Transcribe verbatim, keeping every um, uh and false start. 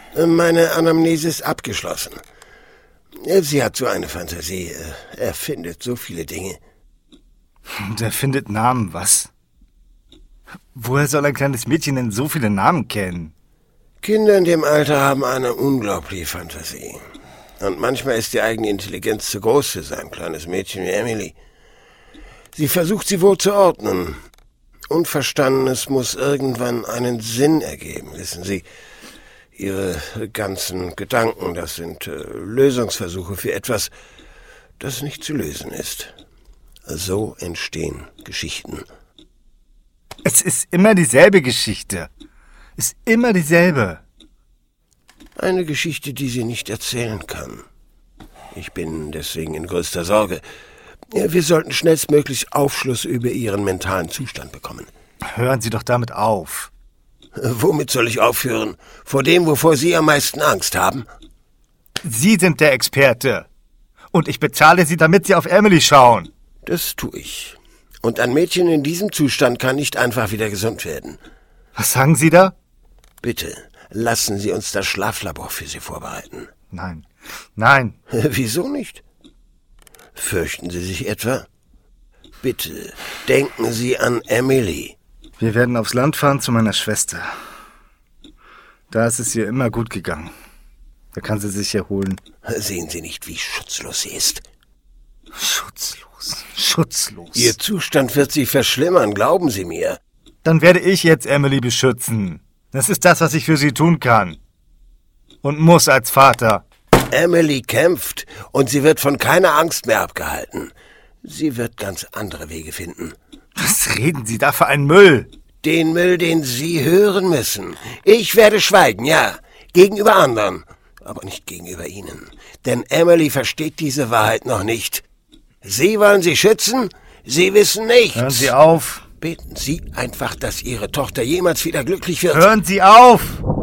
Meine Anamnese ist abgeschlossen. Sie hat so eine Fantasie. Er findet so viele Dinge. Und er findet Namen, was? Woher soll ein kleines Mädchen denn so viele Namen kennen? Kinder in dem Alter haben eine unglaubliche Fantasie. Und manchmal ist die eigene Intelligenz zu groß für so ein kleines Mädchen wie Emily. Sie versucht, sie wohl zu ordnen. Unverstandenes muss irgendwann einen Sinn ergeben, wissen Sie. Ihre ganzen Gedanken, das sind äh, Lösungsversuche für etwas, das nicht zu lösen ist. So entstehen Geschichten. Es ist immer dieselbe Geschichte. Ist immer dieselbe. Eine Geschichte, die sie nicht erzählen kann. Ich bin deswegen in größter Sorge. Wir sollten schnellstmöglich Aufschluss über Ihren mentalen Zustand bekommen. Hören Sie doch damit auf. Womit soll ich aufhören? Vor dem, wovor Sie am meisten Angst haben? Sie sind der Experte. Und ich bezahle Sie, damit Sie auf Emily schauen. Das tue ich. Und ein Mädchen in diesem Zustand kann nicht einfach wieder gesund werden. Was sagen Sie da? Bitte, lassen Sie uns das Schlaflabor für Sie vorbereiten. Nein, nein. Wieso nicht? Fürchten Sie sich etwa? Bitte, denken Sie an Emily. Wir werden aufs Land fahren zu meiner Schwester. Da ist es ihr immer gut gegangen. Da kann sie sich erholen. Sehen Sie nicht, wie schutzlos sie ist? Schutzlos, schutzlos. Ihr Zustand wird sich verschlimmern, glauben Sie mir. Dann werde ich jetzt Emily beschützen. Das ist das, was ich für sie tun kann. Und muss als Vater. Emily kämpft und sie wird von keiner Angst mehr abgehalten. Sie wird ganz andere Wege finden. Was reden Sie da für einen Müll? Den Müll, den Sie hören müssen. Ich werde schweigen, ja, gegenüber anderen, aber nicht gegenüber Ihnen. Denn Emily versteht diese Wahrheit noch nicht. Sie wollen sie schützen? Sie wissen nichts. Hören Sie auf. Beten Sie einfach, dass Ihre Tochter jemals wieder glücklich wird. Hören Sie auf!